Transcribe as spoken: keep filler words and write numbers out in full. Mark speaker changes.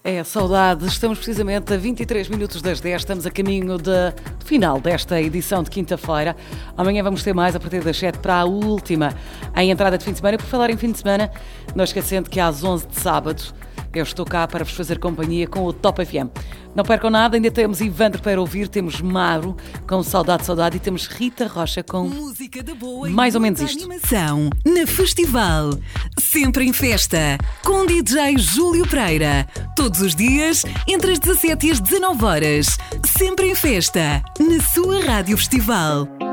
Speaker 1: É, saudade. Estamos precisamente a vinte e três minutos das dez. Estamos a caminho do final desta edição de quinta-feira. Amanhã vamos ter mais a partir das sete para a última em entrada de fim de semana. Por falar em fim de semana, não esquecendo que às onze de sábado eu estou cá para vos fazer companhia com o Top F M. Não percam nada, ainda temos Ivandro para ouvir, temos Maro com Saudade, Saudade e temos Rita Rocha com
Speaker 2: música da boa
Speaker 1: mais ou menos isto.
Speaker 2: Animação na Festival, sempre em festa, com D J Júlio Pereira. Todos os dias, entre as dezassete e as dezanove horas. Sempre em festa, na sua Rádio Festival.